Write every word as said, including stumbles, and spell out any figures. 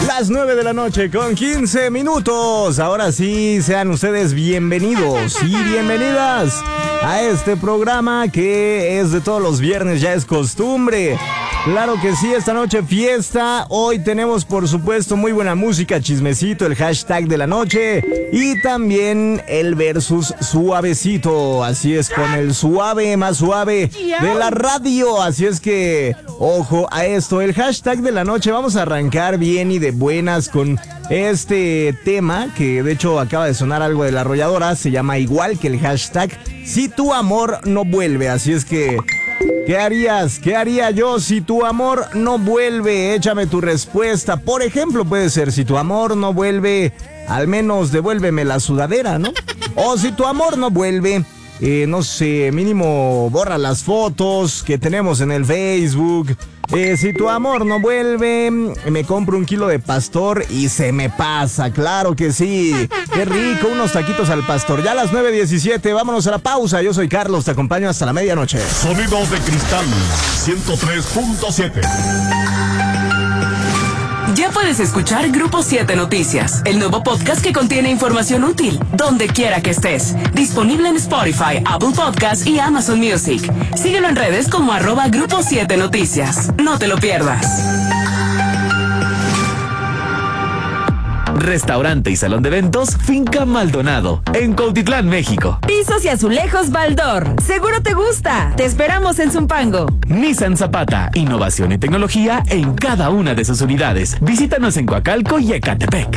Las nueve de la noche con quince minutos. Ahora sí, sean ustedes bienvenidos y bienvenidas a este programa que es de todos los viernes, ya es costumbre. Claro que sí, esta noche fiesta. Hoy tenemos por supuesto muy buena música, chismecito, el hashtag de la noche y también el versus suavecito. Así es, con el suave más suave de la radio. Así es que ojo a esto, el hashtag de la noche. Vamos a arrancar bien y de buenas con este tema que de hecho acaba de sonar algo de la arrolladora. Se llama igual que el hashtag Si tu amor no vuelve. Así es que ¿qué harías? ¿Qué haría yo si tu amor no vuelve? Échame tu respuesta. Por ejemplo, puede ser, si tu amor no vuelve, al menos devuélveme la sudadera, ¿no? O si tu amor no vuelve, eh, no sé, mínimo borra las fotos que tenemos en el Facebook. Eh, si tu amor no vuelve, me compro un kilo de pastor y se me pasa, claro que sí. Qué rico, unos taquitos al pastor. Ya a las nueve diecisiete, vámonos a la pausa. Yo soy Carlos, te acompaño hasta la medianoche. Sonidos de Cristal ciento tres punto siete. Ya puedes escuchar Grupo siete Noticias, el nuevo podcast que contiene información útil, donde quiera que estés. Disponible en Spotify, Apple Podcasts y Amazon Music. Síguelo en redes como arroba Grupo siete Noticias. No te lo pierdas. Restaurante y salón de eventos Finca Maldonado, en Cuautitlán, México. Pisos y azulejos Baldor. Seguro te gusta. Te esperamos en Zumpango. Nissan Zapata, innovación y tecnología en cada una de sus unidades. Visítanos en Coacalco y Ecatepec.